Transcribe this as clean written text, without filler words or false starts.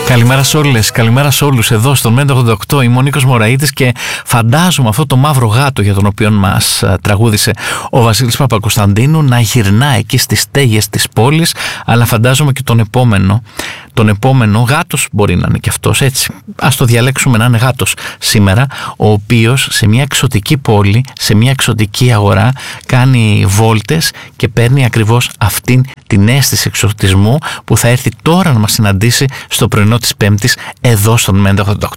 Καλημέρα σε όλες, καλημέρα σε όλους. Εδώ στον Μέντα 88 είμαι ο Νίκος Μωραΐτης και φαντάζομαι αυτό το μαύρο γάτο για τον οποίο μας τραγούδισε ο Βασίλης Παπακοσταντίνου να γυρνά εκεί στις στέγες της πόλης, αλλά φαντάζομαι και τον επόμενο γάτος μπορεί να είναι και αυτός, έτσι. Ας το διαλέξουμε να είναι γάτος σήμερα, ο οποίος σε μια εξωτική πόλη, σε μια εξωτική αγορά κάνει βόλτες και παίρνει ακριβώς αυτήν την αίσθηση εξωτισμού που θα έρθει τώρα να μας συναντήσει στο πρωινό της Πέμπτης εδώ στον Μέντα 88.